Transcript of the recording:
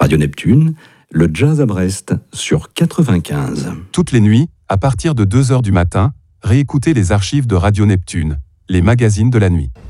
Radio Neptune, le jazz à Brest sur 95. Toutes les nuits, à partir de 2h du matin, réécoutez les archives de Radio Neptune, les magazines de la nuit.